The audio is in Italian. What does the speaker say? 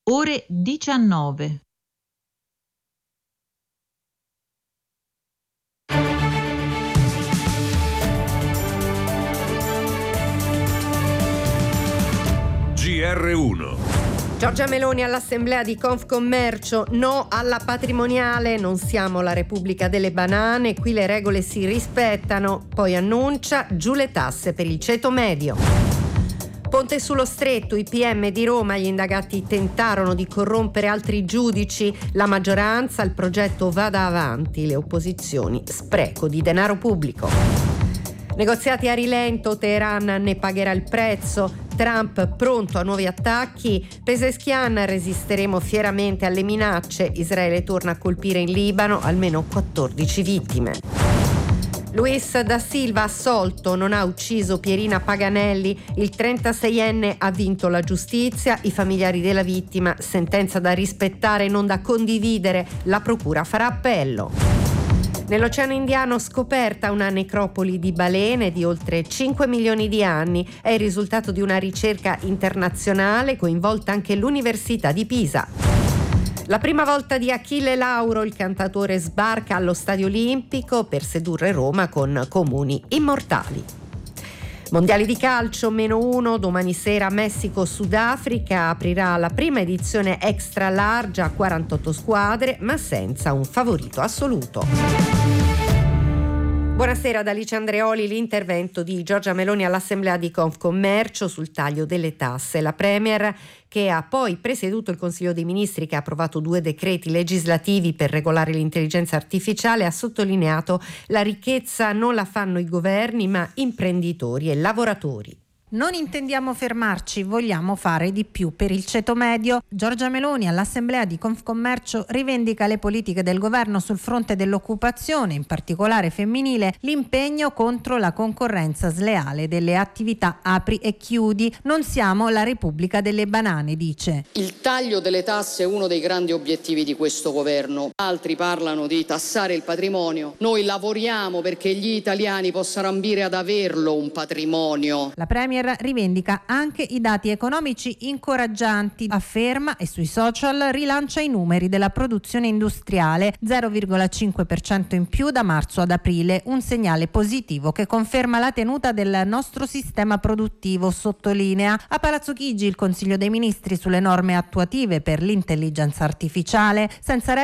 ore 19. GR1. Giorgia Meloni all'assemblea di Confcommercio, no alla patrimoniale, non siamo la Repubblica delle banane, qui le regole si rispettano, poi annuncia giù le tasse per il ceto medio. Ponte sullo Stretto, i PM di Roma, gli indagati tentarono di corrompere altri giudici, la maggioranza, il progetto vada avanti, le opposizioni, spreco di denaro pubblico. Negoziati a rilento, Teheran ne pagherà il prezzo, Trump pronto a nuovi attacchi, Pezeshkian resisteremo fieramente alle minacce, Israele torna a colpire in Libano, almeno 14 vittime. Luis da Silva assolto, non ha ucciso Pierina Paganelli, il 36enne ha vinto la giustizia, i familiari della vittima, sentenza da rispettare e non da condividere, la procura farà appello. Nell'Oceano Indiano scoperta una necropoli di balene di oltre 5 milioni di anni. È il risultato di una ricerca internazionale coinvolta anche l'Università di Pisa. La prima volta di Achille Lauro, il cantautore sbarca allo Stadio Olimpico per sedurre Roma con Comuni immortali. Mondiali di calcio, -1, domani sera Messico-Sudafrica, aprirà la prima edizione extra large a 48 squadre, ma senza un favorito assoluto. Buonasera da Alice Andreoli, l'intervento di Giorgia Meloni all'assemblea di Confcommercio sul taglio delle tasse. La Premier, che ha poi presieduto il Consiglio dei Ministri che ha approvato 2 decreti legislativi per regolare l'intelligenza artificiale, ha sottolineato la ricchezza non la fanno i governi ma imprenditori e lavoratori. Non intendiamo fermarci, vogliamo fare di più per il ceto medio. Giorgia Meloni all'assemblea di Confcommercio rivendica le politiche del governo sul fronte dell'occupazione, in particolare femminile, l'impegno contro la concorrenza sleale delle attività apri e chiudi. Non siamo la Repubblica delle banane, dice. Il taglio delle tasse è uno dei grandi obiettivi di questo governo. Altri parlano di tassare il patrimonio. Noi lavoriamo perché gli italiani possano ambire ad averlo un patrimonio. La Premier rivendica anche i dati economici incoraggianti, afferma e sui social rilancia i numeri della produzione industriale, 0,5% in più da marzo ad aprile, un segnale positivo che conferma la tenuta del nostro sistema produttivo, sottolinea. A Palazzo Chigi il Consiglio dei Ministri sulle norme attuative per l'intelligenza artificiale, senza